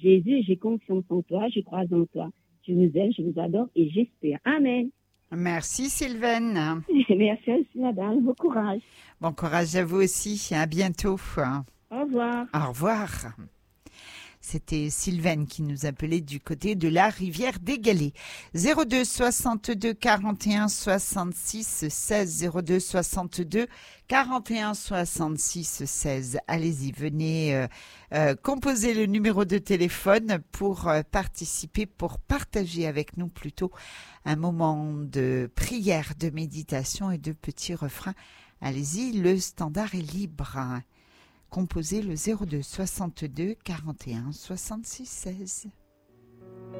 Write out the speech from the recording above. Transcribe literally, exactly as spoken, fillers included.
Jésus, j'ai confiance en toi, je crois en toi. Je vous aime, je vous adore et j'espère. Amen. Merci Sylvaine. Merci aussi, madame. Bon courage. Bon courage à vous aussi. À bientôt. Au revoir. Au revoir. C'était Sylvaine qui nous appelait du côté de la rivière des Galets. zéro deux soixante-deux quarante et un soixante-six seize zéro deux soixante-deux quarante et un soixante-six seize. Allez-y, venez euh, euh, composer le numéro de téléphone pour euh, participer, pour partager avec nous plutôt un moment de prière, de méditation et de petits refrains. Allez-y, le standard est libre. Composez le zéro deux soixante-deux quarante et un soixante-six seize.